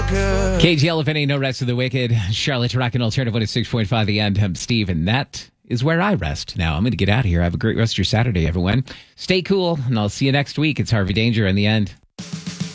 so good. KGL, if any, no rest of the wicked. Charlotte Rock and Alternative 106.5, The End. I'm Steve, and that is where I rest. Now, I'm going to get out of here. Have a great rest of your Saturday, everyone. Stay cool, and I'll see you next week. It's Harvey Danger in The End.